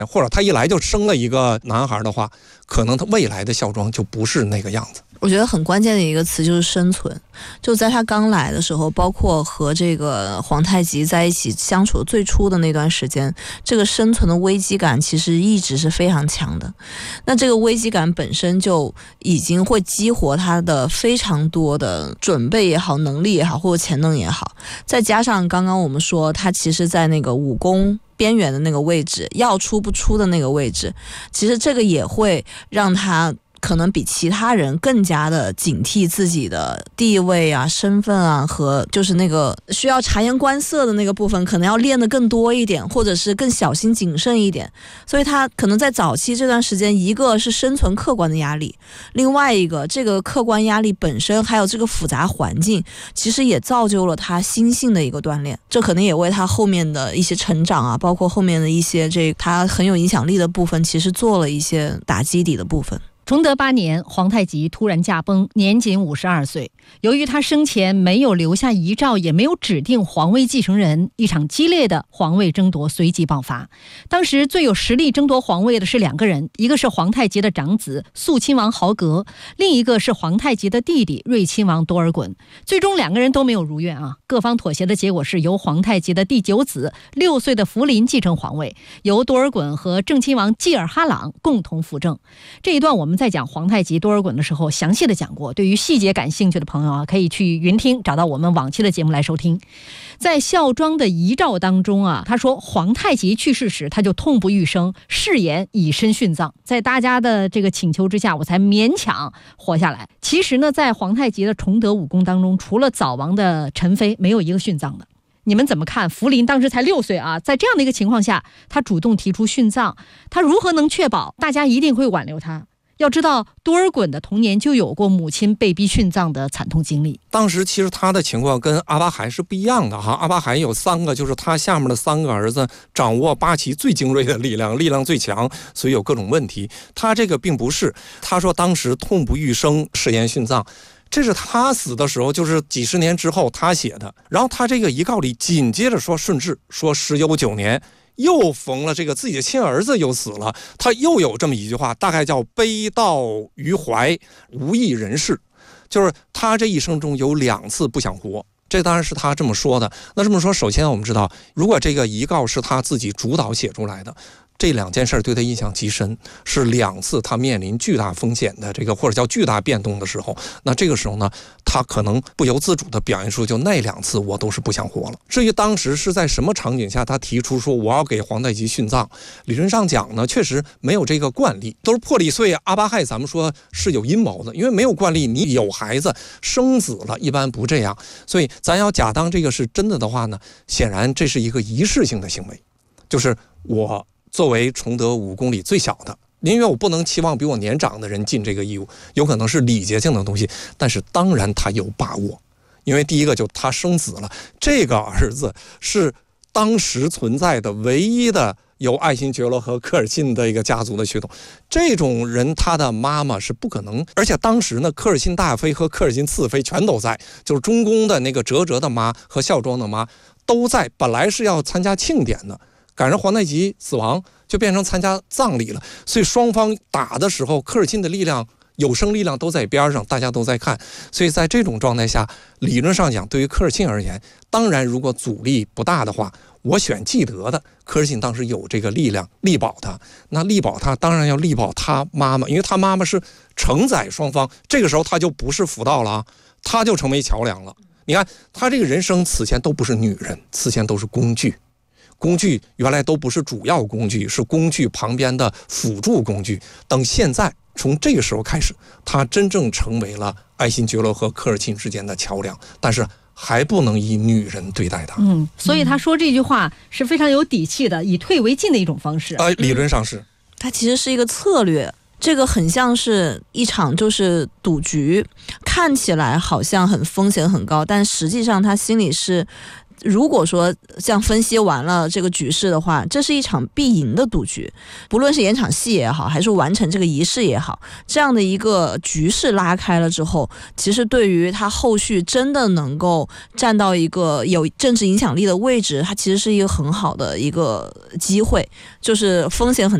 或者他一来就生了一个男孩的话，可能他未来的孝庄就不是那个样子。 我觉得很关键的一个词就是生存，就在他刚来的时候，包括和这个皇太极在一起相处最初的那段时间，这个生存的危机感其实一直是非常强的。那这个危机感本身就已经会激活他的非常多的准备也好，能力也好，或者潜能也好，再加上刚刚我们说他其实在那个武功边缘的那个位置，要出不出的那个位置，其实这个也会让他可能比其他人更加的警惕自己的地位啊、身份啊，和就是那个需要察言观色的那个部分，可能要练得更多一点，或者是更小心谨慎一点。所以他可能在早期这段时间，一个是生存客观的压力，另外一个这个客观压力本身还有这个复杂环境，其实也造就了他心性的一个锻炼。这可能也为他后面的一些成长啊，包括后面的一些他很有影响力的部分，其实做了一些打基底的部分。 崇德8年，皇太极突然驾崩，年仅52岁。由于他生前没有留下遗诏，也没有指定皇位继承人，一场激烈的皇位争夺随即爆发。当时最有实力争夺皇位的是2个人，一个是皇太极的长子肃亲王豪格，另一个是皇太极的弟弟睿亲王多尔衮。最终2个人都没有如愿啊，各方妥协的结果是由皇太极的第9子6岁的福临继承皇位，由多尔衮和正亲王济尔哈朗共同辅政。这一段我们在讲皇太极多尔衮的时候详细的讲过，对于细节感兴趣的朋友啊，可以去云听，找到我们往期的节目来收听。在孝庄的遗诏当中啊，他说皇太极去世时他就痛不欲生，誓言以身殉葬，在大家的这个请求之下，我才勉强活下来。其实呢，在皇太极的崇德武功当中，除了早亡的陈妃，没有一个殉葬的。你们怎么看？福临当时才6岁啊，在这样的一个情况下，他主动提出殉葬，他如何能确保大家一定会挽留他？要知道多尔衮的童年就有过母亲被逼殉葬的惨痛经历。 当时其实他的情况跟阿巴海是不一样的哈。阿巴海有3个，就是他下面的3个儿子掌握8旗最精锐的力量，力量最强，所以有各种问题。他这个并不是，他说当时痛不欲生，誓言殉葬，这是他死的时候，就是几十年之后他写的。然后他这个遗告里紧接着说顺治，说时有9年。又逢了这个自己的亲儿子又死了，他又有这么一句话，大概叫悲悼于怀，无益人世，就是他这一生中有2次不想活。这当然是他这么说的。那这么说，首先我们知道，如果这个遗告是他自己主导写出来的，这2件事对他印象极深，是2次他面临巨大风险的这个或者叫巨大变动的时候。那这个时候呢，他可能不由自主地表现出，就那2次我都是不想活了。至于当时是在什么场景下他提出说我要给皇太极殉葬，理论上讲呢，确实没有这个惯例，都是破例。所以阿巴亥咱们说是有阴谋的，因为没有惯例，你有孩子生子了，一般不这样。所以咱要假当这个是真的话呢，显然这是一个仪式性的行为，就是我作为崇德5宫里最小的，因为我不能期望比我年长的人尽这个义务，有可能是礼节性的东西，但是当然他有把握，因为第一个就他生子了，这个儿子是当时存在的唯一的有爱新觉罗和科尔沁的一个家族的血统，这种人他的妈妈是不可能。而且当时呢，科尔沁大妃和科尔沁次妃全都在，就是中宫的那个哲的妈和孝庄的妈都在，本来是要参加庆典的，赶上皇太极死亡，就变成参加葬礼了。所以双方打的时候，科尔沁的力量、有生力量都在边上，大家都在看。所以在这种状态下，理论上讲，对于科尔沁而言，当然如果阻力不大的话，我选既得的。科尔沁当时有这个力量力保他，那力保他当然要力保他妈妈，因为他妈妈是承载双方。这个时候他就不是辅道了啊，他就成为桥梁了。你看他这个人生此前都不是女人，此前都是工具。工具原来都不是主要工具，是工具旁边的辅助工具。等现在从这个时候开始，他真正成为了爱新觉罗和科尔沁之间的桥梁，但是还不能以女人对待他。 所以他说这句话是非常有底气的，以退为进的一种方式。 理论上是， 它其实是一个策略。这个很像是一场就是赌局，看起来好像很风险很高，但实际上他心里是如果说像分析完了这个局势的话，这是一场必赢的赌局，不论是演场戏也好，还是完成这个仪式也好，这样的一个局势拉开了之后，其实对于他后续真的能够站到一个有政治影响力的位置，它其实是一个很好的一个机会，就是风险很